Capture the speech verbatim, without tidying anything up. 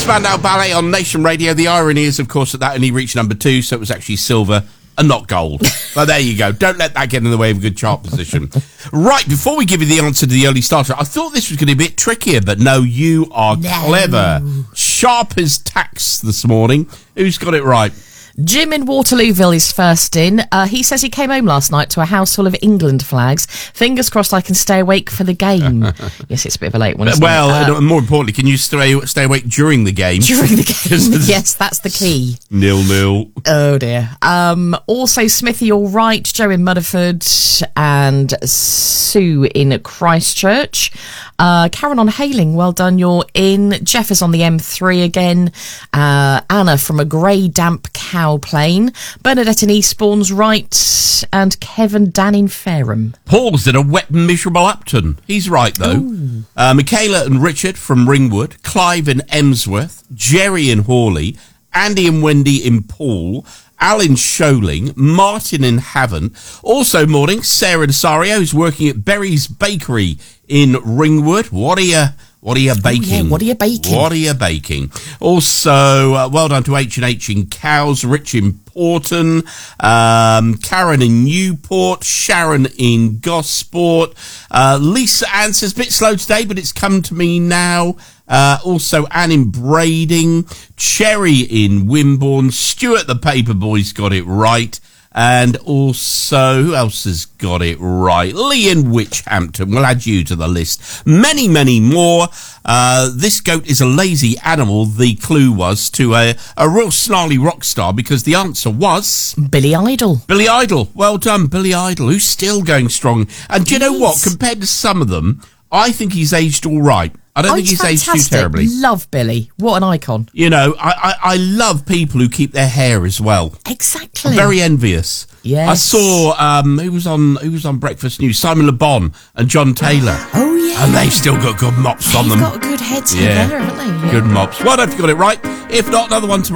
Spandau Ballet on Nation Radio. The irony is, of course, that that only reached number two, so it was actually silver and not gold. But there you go. Don't let that get in the way of a good chart position. Right, before we give you the answer to the early starter, I thought this was going to be a bit trickier, but no, you are no. clever. Sharp as tacks this morning. Who's got it right? Jim in Waterlooville is first in. Uh, he says he came home last night to a house full of England flags. Fingers crossed I can stay awake for the game. Yes, it's a bit of a late one, isn't well, it? Uh, more importantly, can you stay, stay awake during the game? During the game, yes, that's the key. Nil-nil. Oh, dear. Um, also, Smithy, all right. Joe in Mudderford and Sue in Christchurch. Uh, Karen on Hailing, well done, you're in. Jeff is on the M three again. Uh, Anna from a grey, damp cow plane. Bernadette in Eastbourne's right. And Kevin Dan in Fareham. Paul's in a wet and miserable Upton. He's right, though. Uh, Michaela and Richard from Ringwood. Clive in Emsworth. Jerry in Hawley. Andy and Wendy in Poole. Alan Sholing, Martin in Havant. Also morning, Sarah Desario, who's working at Berry's Bakery in Ringwood. What are you, what are you baking? Oh, yeah, what are you baking? What are you baking? Also, uh, well done to H and H in Cowes, Rich in Porton, um, Karen in Newport, Sharon in Gosport. Uh, Lisa answers, a bit slow today, but it's come to me now. Uh, also, Anne in Brading, Cherry in Wimborne, Stuart the Paperboy's got it right, and also, who else has got it right? Lee in Witchhampton, we'll add you to the list. Many, many more. Uh, this goat is a lazy animal, the clue was, to a, a real snarly rock star, because the answer was... Billy Idol. Billy Idol. Well done, Billy Idol, who's still going strong. And do you know what? Compared to some of them, I think he's aged all right. I don't Oh, think he's he's fantastic. aged too terribly. Love Billy. What an icon. You know, I, I, I love people who keep their hair as well. Exactly. I'm very envious. Yes. I saw um, who was on who was on Breakfast News, Simon Le Bon and John Taylor. Oh yeah. And they've still got good mops on They've them. got a good head Yeah. together, haven't they? Yeah. Good mops. Well, I don't know if you got it right. If not, another one tomorrow.